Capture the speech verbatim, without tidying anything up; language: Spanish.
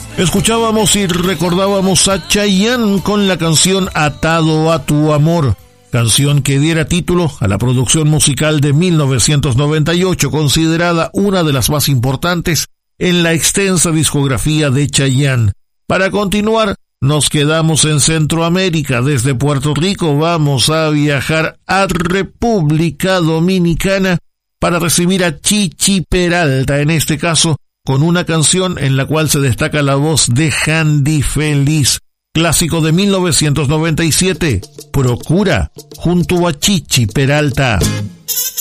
Escuchábamos y recordábamos a Chayanne con la canción Atado a tu amor, canción que diera título a la producción musical de mil novecientos noventa y ocho, considerada una de las más importantes en la extensa discografía de Chayanne. Para continuar, nos quedamos en Centroamérica. Desde Puerto Rico vamos a viajar a República Dominicana para recibir a Chichi Peralta, en este caso con una canción en la cual se destaca la voz de Handy Feliz, clásico de mil novecientos noventa y siete, Procura, junto a Chichi Peralta.